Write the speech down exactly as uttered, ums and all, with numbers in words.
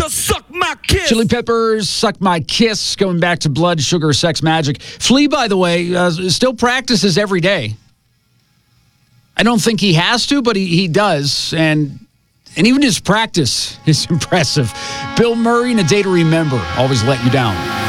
Just suck my kiss. Chili Peppers, Suck My Kiss, going back to Blood, Sugar, Sex, Magic. Flea, by the way, uh, still practices every day. I don't think he has to, but he, he does. And and even his practice is impressive. Bill Murray and A Day to Remember, Always Let You Down.